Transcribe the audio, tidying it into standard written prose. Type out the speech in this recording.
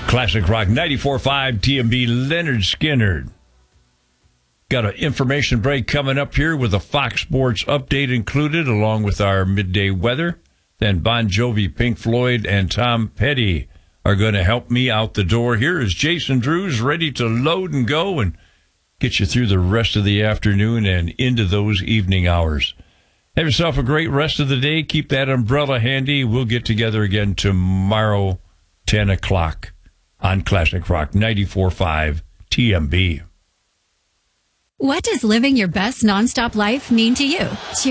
Classic Rock 94.5 TMB, Leonard Skinner. Got an information break coming up here with a Fox Sports update included, along with our midday weather. Then Bon Jovi, Pink Floyd, and Tom Petty are going to help me out the door. Here is Jason Drews ready to load and go and get you through the rest of the afternoon and into those evening hours. Have yourself a great rest of the day. Keep that umbrella handy. We'll get together again tomorrow, 10 o'clock on Classic Rock 94.5 TMB. What does living your best nonstop life mean to you?